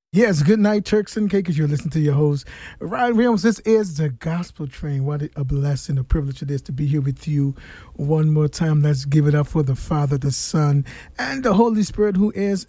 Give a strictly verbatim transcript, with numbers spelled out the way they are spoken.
Yes, good night, Turks and Caicos. You're listening to your host, Ryan Williams. This is the Gospel Train. What a blessing, a privilege it is to be here with you one more time. Let's give it up for the Father, the Son, and the Holy Spirit, who is